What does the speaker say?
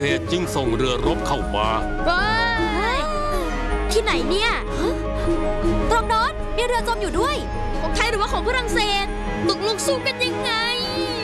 เหตุจึงส่งเรือรบเข้ามาที่ไหนเนี่ยตรงโน้นมีเรือจมอยู่ด้วยของไทยหรือว่าของฝรั่งเศสตกลงสู้กันยังไง